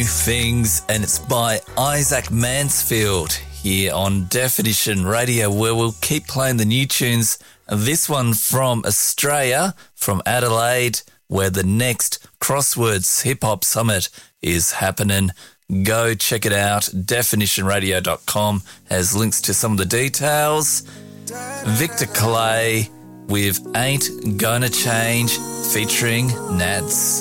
Things, and it's by Isaac Mansfield here on Definition Radio, where we'll keep playing the new tunes. This one from Australia, from Adelaide, where the next Crosswords Hip Hop Summit is happening. Go check it out. Definitionradio.com has links to some of the details. Victor Clay with Ain't Gonna Change featuring Nads.